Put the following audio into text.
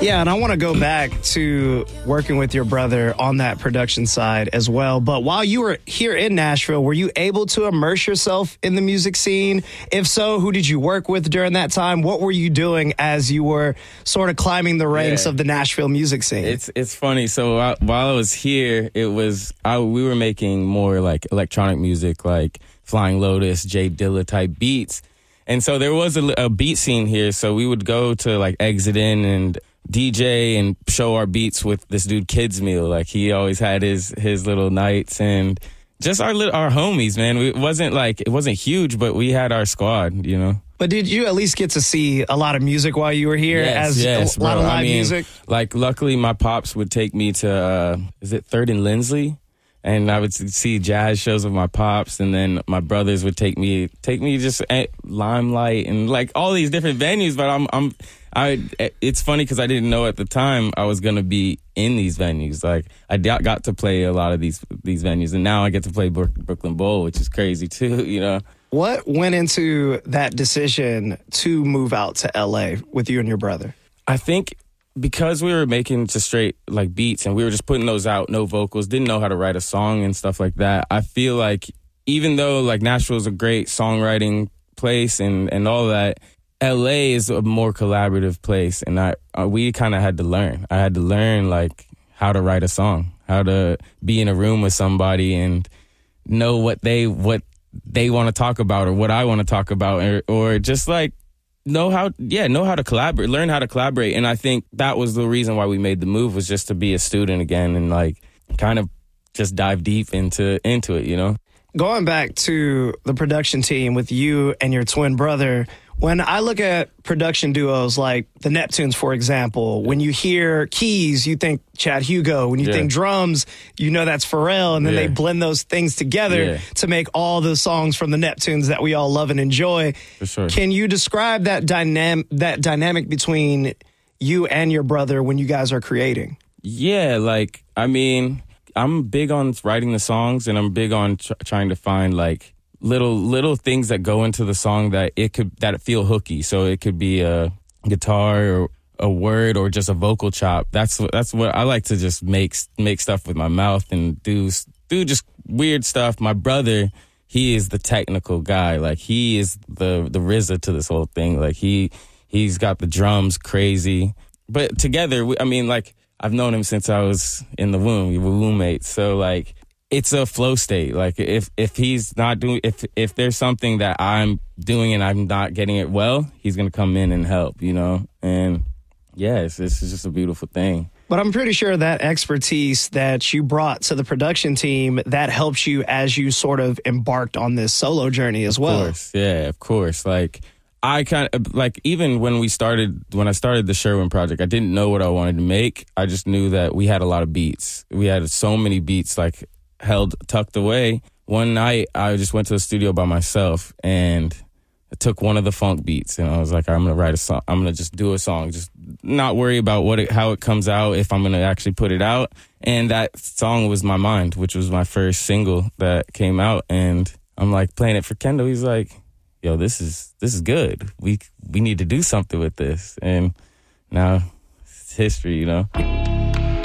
Yeah, and I want to go back to working with your brother on that production side as well. But while you were here in Nashville, were you able to immerse yourself in the music scene? If so, who did you work with during that time? What were you doing as you were sort of climbing the ranks of the Nashville music scene? It's funny. So while I was here, we were making more like electronic music, like Flying Lotus, Jay Dilla type beats. And so there was a beat scene here. So we would go to like Exit In and DJ and show our beats with this dude Kids Meal. Like he always had his little nights, and just our homies, man. It wasn't huge, but we had our squad, you know. But did you at least get to see a lot of music while you were here? Yes, a lot of live music? Like, luckily, my pops would take me to, is it 3rd and Lindsley? And I would see jazz shows with my pops, and then my brothers would take me just at Limelight and like all these different venues. But it's funny because I didn't know at the time I was gonna be in these venues. Like I got to play a lot of these venues, and now I get to play Brooklyn Bowl, which is crazy too, you know. What went into that decision to move out to LA with you and your brother? I think because we were making just straight like beats and we were just putting those out, no vocals, didn't know how to write a song and stuff like that. I feel like even though like Nashville is a great songwriting place and all that, LA is a more collaborative place, and we kind of had to learn. I had to learn like how to write a song, how to be in a room with somebody and know what they want to talk about or what I want to talk about, or just like know how to collaborate, learn how to collaborate. And I think that was the reason why we made the move, was just to be a student again and like kind of just dive deep into it, you know. Going back to the production team with you and your twin brother, when I look at production duos like the Neptunes, for example, when you hear keys, you think Chad Hugo. When you think drums, you know that's Pharrell. And then they blend those things together to make all the songs from the Neptunes that we all love and enjoy. For sure. Can you describe that dynamic between you and your brother when you guys are creating? Yeah, like, I mean, I'm big on writing the songs, and I'm big on trying to find like little things that go into the song that it feel hooky. So it could be a guitar or a word or just a vocal chop. That's what I like to just make stuff with my mouth and do just weird stuff. My brother, he is the technical guy. Like he is the RZA to this whole thing. Like he's got the drums crazy. But together, I mean, like I've known him since I was in the womb. We were roommates. So like, it's a flow state. Like if he's not doing, if there's something that I'm doing and I'm not getting it well, he's going to come in and help, you know? And yeah, it's just a beautiful thing. But I'm pretty sure that expertise that you brought to the production team, that helps you as you sort of embarked on this solo journey as well. Of course. Yeah, of course. Like I kind of like, even when I started the Sherwin project, I didn't know what I wanted to make. I just knew that we had a lot of beats. We had so many beats like tucked away. One night I just went to the studio by myself and I took one of the funk beats and I was like, I'm gonna write a song. I'm gonna just do a song, just not worry about how it comes out, if I'm gonna actually put it out. And that song was My Mind, which was my first single that came out. And I'm like playing it for Kendall. He's like, yo, this is good. We need to do something with this. And now it's history, you know.